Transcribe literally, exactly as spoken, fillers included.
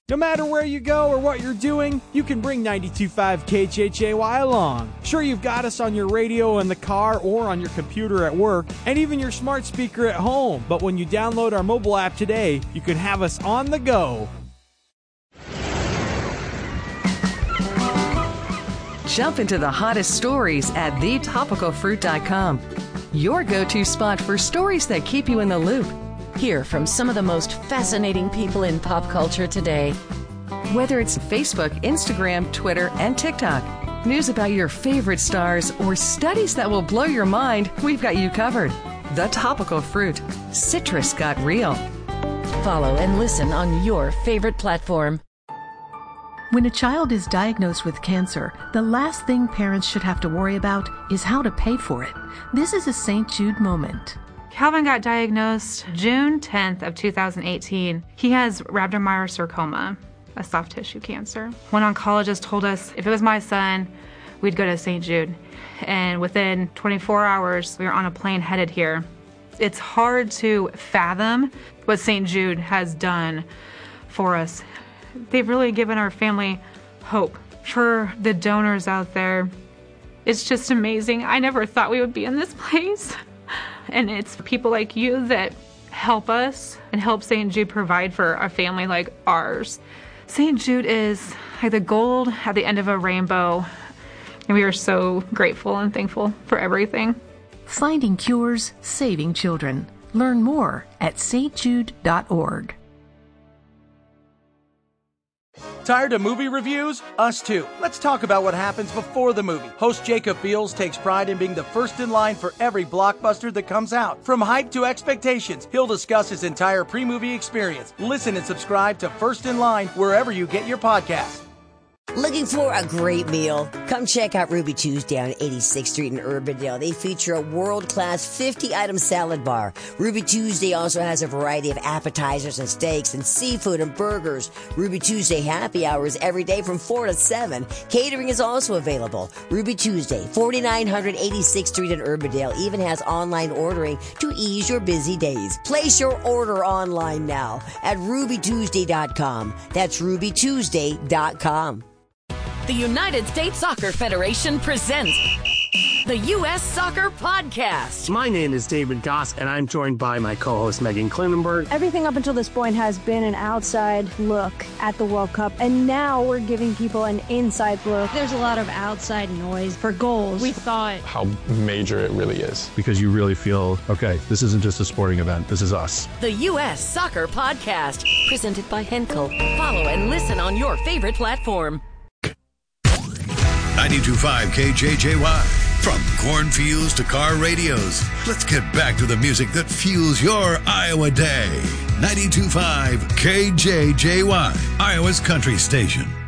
No matter where you go or what you're doing, you can bring ninety-two point five K H H A Y along. Sure, you've got us on your radio in the car or on your computer at work, and even your smart speaker at home. But when you download our mobile app today, you can have us on the go. Jump into the hottest stories at the topical fruit dot com. Your go-to spot for stories that keep you in the loop. Hear from some of the most fascinating people in pop culture today. Whether it's Facebook, Instagram, Twitter, and TikTok, news about your favorite stars, or studies that will blow your mind, we've got you covered. The Topical Fruit. Citrus got real. Follow and listen on your favorite platform. When a child is diagnosed with cancer, the last thing parents should have to worry about is how to pay for it. This is a Saint Jude moment. Calvin got diagnosed June tenth of two thousand eighteen. He has rhabdomyosarcoma, a soft tissue cancer. One oncologist told us if it was my son, we'd go to Saint Jude. And within twenty-four hours, we were on a plane headed here. It's hard to fathom what Saint Jude has done for us. They've really given our family hope. For the donors out there, it's just amazing. I never thought we would be in this place. And it's people like you that help us and help Saint Jude provide for a family like ours. Saint Jude is like the gold at the end of a rainbow, and we are so grateful and thankful for everything. Finding cures, saving children. Learn more at s t jude dot org. Tired of movie reviews? Us too. Let's talk about what happens before the movie. Host Jacob Beals takes pride in being the first in line for every blockbuster that comes out. From hype to expectations, he'll discuss his entire pre-movie experience. Listen and subscribe to First in Line wherever you get your podcasts. Looking for a great meal? Come check out Ruby Tuesday on eighty-sixth Street in Urbandale. They feature a world-class fifty-item salad bar. Ruby Tuesday also has a variety of appetizers and steaks and seafood and burgers. Ruby Tuesday happy hours every day from four to seven. Catering is also available. Ruby Tuesday, forty-nine hundred eighty-sixth Street in Urbandale, even has online ordering to ease your busy days. Place your order online now at ruby tuesday dot com. That's ruby tuesday dot com. The United States Soccer Federation presents the U S Soccer Podcast. My name is David Goss, and I'm joined by my co-host Megan Klinenberg. Everything up until this point has been an outside look at the World Cup, and now we're giving people an inside look. There's a lot of outside noise for goals. We thought how major it really is. Because you really feel, okay, this isn't just a sporting event, this is us. The U S Soccer Podcast, presented by Henkel. Follow and listen on your favorite platform. ninety-two point five K J J Y. From cornfields to car radios, let's get back to the music that fuels your Iowa day. ninety-two point five K J J Y, Iowa's country station.